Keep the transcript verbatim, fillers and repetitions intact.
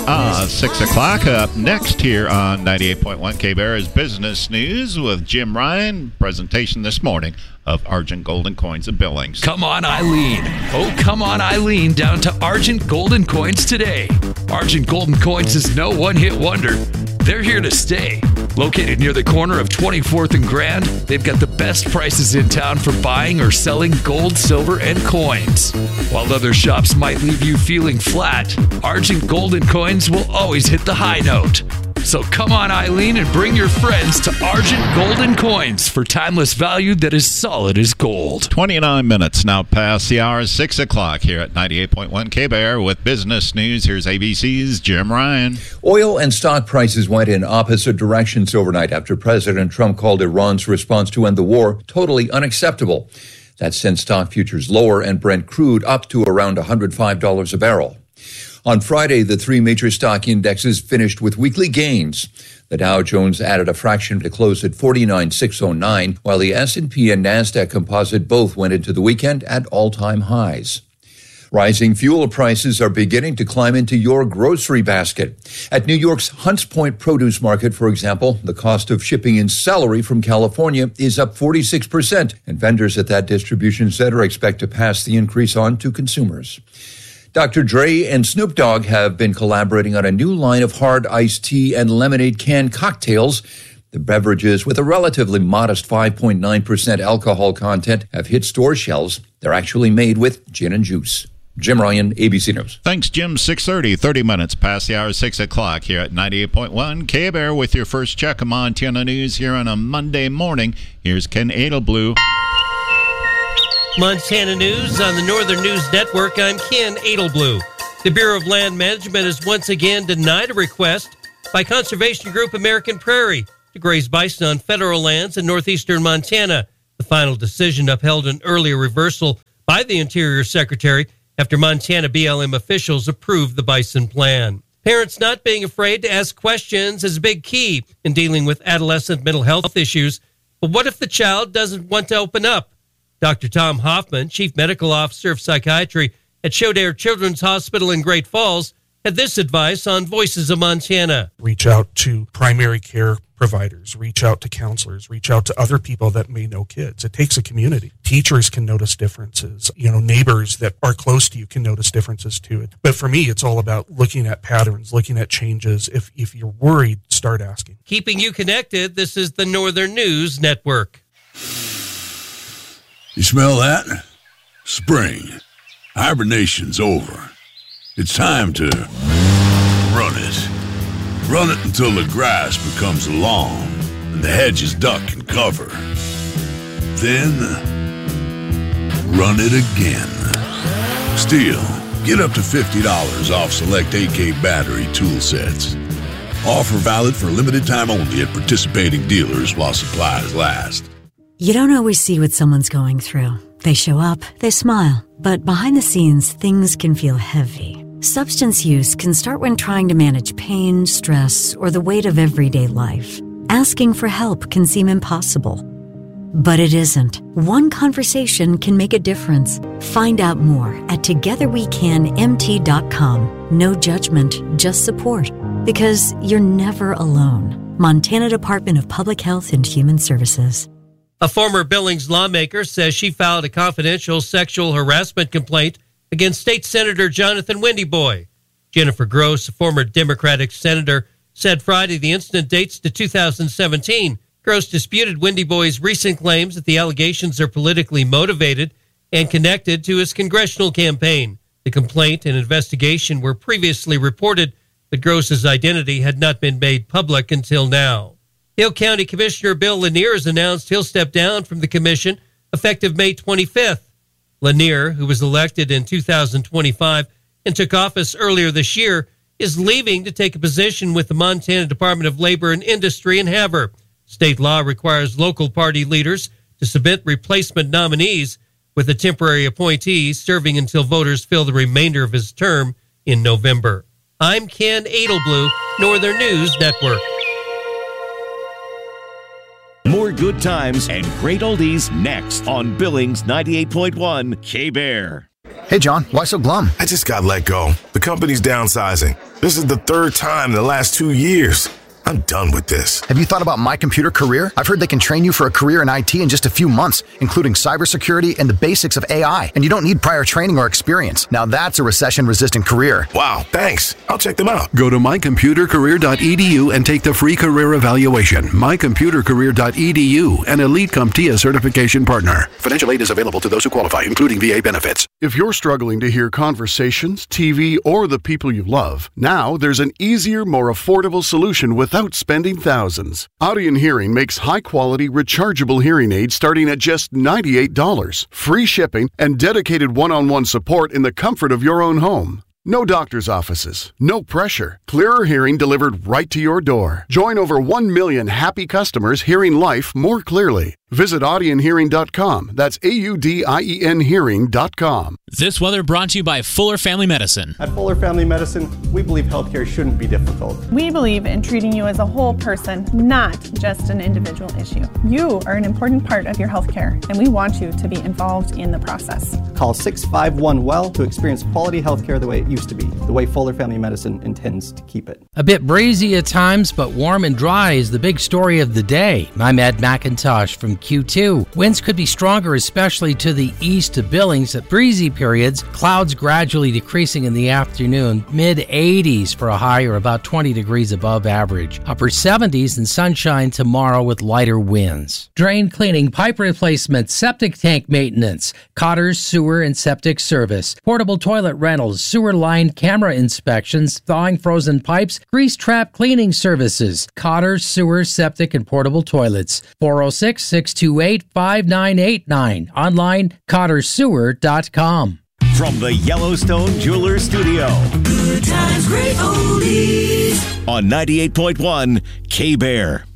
Uh, six o'clock. Up next here on ninety-eight point one K-Bear is Business News with Jim Ryan. Presentation this morning of Argent Golden Coins of Billings. Come on, Eileen. Oh, come on, Eileen, down to Argent Golden Coins today. Argent Golden Coins is no one-hit wonder. They're here to stay. Located near the corner of twenty-fourth and Grand, they've got the best prices in town for buying or selling gold, silver, and coins. While other shops might leave you feeling flat, Argent Golden Coins will always hit the high note. So come on, Eileen, and bring your friends to Argent Golden Coins for timeless value that is solid as gold. twenty-nine minutes now past the hour, six o'clock here at ninety-eight point one K-Bear with Business News. Here's A B C's Jim Ryan. Oil and stock prices went in opposite directions overnight after President Trump called Iran's response to end the war totally unacceptable. That sent stock futures lower and Brent crude up to around one hundred five dollars a barrel. On Friday, the three major stock indexes finished with weekly gains. The Dow Jones added a fraction to close at forty-nine thousand six hundred nine, while the S and P and NASDAQ composite both went into the weekend at all-time highs. Rising fuel prices are beginning to climb into your grocery basket. At New York's Hunts Point Produce Market, for example, the cost of shipping in celery from California is up forty-six percent, and vendors at that distribution center expect to pass the increase on to consumers. Doctor Dre and Snoop Dogg have been collaborating on a new line of hard iced tea and lemonade can cocktails. The beverages, with a relatively modest five point nine percent alcohol content, have hit store shelves. They're actually made with gin and juice. Jim Ryan, A B C News. Thanks, Jim. six thirty, thirty minutes past the hour, six o'clock here at ninety-eight point one K-Bear with your first check of Montana news here on a Monday morning. Here's Ken Edelblue. Montana News on the Northern News Network. I'm Ken Edelblue. The Bureau of Land Management has once again denied a request by conservation group American Prairie to graze bison on federal lands in northeastern Montana. The final decision upheld an earlier reversal by the Interior Secretary after Montana B L M officials approved the bison plan. Parents not being afraid to ask questions is a big key in dealing with adolescent mental health issues. But what if the child doesn't want to open up? Doctor Tom Hoffman, Chief Medical Officer of Psychiatry at Shodare Children's Hospital in Great Falls, had this advice on Voices of Montana. Reach out to primary care providers, reach out to counselors, reach out to other people that may know kids. It takes a community. Teachers can notice differences. You know, neighbors that are close to you can notice differences too. But for me, it's all about looking at patterns, looking at changes. If if you're worried, start asking. Keeping you connected, this is the Northern News Network. You smell that? Spring. Hibernation's over. It's time to run it. Run it until the grass becomes long and the hedges duck and cover. Then, run it again. Still, get up to fifty dollars off select A K battery tool sets. Offer valid for limited time only at participating dealers while supplies last. You don't always see what someone's going through. They show up, they smile, but behind the scenes, things can feel heavy. Substance use can start when trying to manage pain, stress, or the weight of everyday life. Asking for help can seem impossible. But it isn't. One conversation can make a difference. Find out more at together we can M T dot com. No judgment, just support. Because you're never alone. Montana Department of Public Health and Human Services. A former Billings lawmaker says she filed a confidential sexual harassment complaint against State Senator Jonathan Wendyboy. Jennifer Gross, a former Democratic senator, said Friday the incident dates to two thousand seventeen. Gross disputed Wendyboy's recent claims that the allegations are politically motivated and connected to his congressional campaign. The complaint and investigation were previously reported, but Gross's identity had not been made public until now. Hill County Commissioner Bill Lanier has announced he'll step down from the commission effective May twenty-fifth. Lanier, who was elected in two thousand twenty-five and took office earlier this year, is leaving to take a position with the Montana Department of Labor and Industry in Havre. State law requires local party leaders to submit replacement nominees, with a temporary appointee serving until voters fill the remainder of his term in November. I'm Ken Edelblue, Northern News Network. More good times and great oldies next on Billings ninety-eight point one K-Bear. Hey, John, why so glum? I just got let go. The company's downsizing. This is the third time in the last two years. I'm done with this. Have you thought about My Computer Career? I've heard they can train you for a career in I T in just a few months, including cybersecurity and the basics of A I. And you don't need prior training or experience. Now that's a recession-resistant career. Wow, thanks. I'll check them out. Go to my computer career dot e d u and take the free career evaluation. my computer career dot e d u, an Elite CompTIA certification partner. Financial aid is available to those who qualify, including V A benefits. If you're struggling to hear conversations, T V, or the people you love, now there's an easier, more affordable solution without spending thousands. Audien Hearing makes high-quality, rechargeable hearing aids starting at just ninety-eight dollars. Free shipping and dedicated one-on-one support in the comfort of your own home. No doctor's offices, no pressure. Clearer hearing delivered right to your door. Join over one million happy customers hearing life more clearly. Visit audien hearing dot com. That's A U D I E N hearing dot com. This weather brought to you by Fuller Family Medicine. At Fuller Family Medicine, we believe healthcare shouldn't be difficult. We believe in treating you as a whole person, not just an individual issue. You are an important part of your healthcare, and we want you to be involved in the process. Call six five one W E L L to experience quality healthcare the way it used to be, the way Fuller Family Medicine intends to keep it. A bit breezy at times, but warm and dry is the big story of the day. I'm Ed McIntosh from Q two. Winds could be stronger, especially to the east of Billings at breezy periods. Clouds gradually decreasing in the afternoon. mid eighties for a high, or about twenty degrees above average. Upper seventies and sunshine tomorrow with lighter winds. Drain cleaning, pipe replacement, septic tank maintenance, Cotter's sewer and septic service, portable toilet rentals, sewer line camera inspections, thawing frozen pipes, grease trap cleaning services. Cotter's sewer, septic, and portable toilets. four oh six, six two eight, five nine eight nine. Online, cotters sewer dot com. From the Yellowstone Jewelers Studio. Good times, great oldies. On ninety-eight point one K-Bear.